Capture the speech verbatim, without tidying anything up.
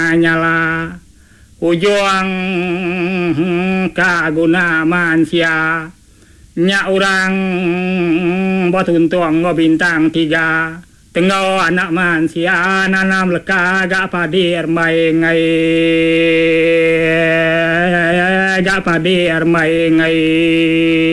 nyala ujung kaguna manusia nya urang batuntuang bintang tiga tengau anak manusia nanam leka gak padir mai ngai gak padir mai ngai